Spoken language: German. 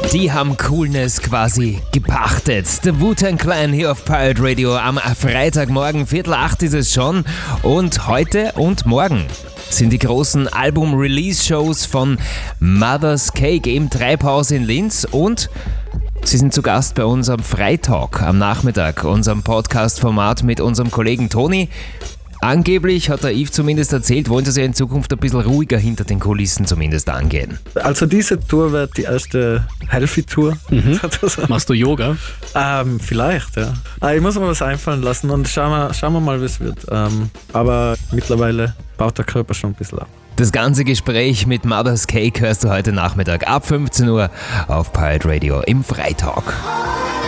Die haben Coolness quasi gepachtet. Der Wu-Tang Clan hier auf Pirate Radio. Am Freitagmorgen, 7:45 ist es schon. Und heute und morgen sind die großen Album-Release-Shows von Mother's Cake im Treibhaus in Linz. Und sie sind zu Gast bei uns am Freitalk am Nachmittag, unserem Podcast-Format mit unserem Kollegen Toni. Angeblich, hat der Yves zumindest erzählt, wollen sie sich in Zukunft ein bisschen ruhiger hinter den Kulissen zumindest angehen. Also diese Tour wird die erste Healthy-Tour. Machst du Yoga? Vielleicht, ja. Ich muss mir was einfallen lassen und schauen wir mal, wie es wird. Aber mittlerweile baut der Körper schon ein bisschen ab. Das ganze Gespräch mit Mother's Cake hörst du heute Nachmittag ab 15 Uhr auf Pirate Radio im Freitalk.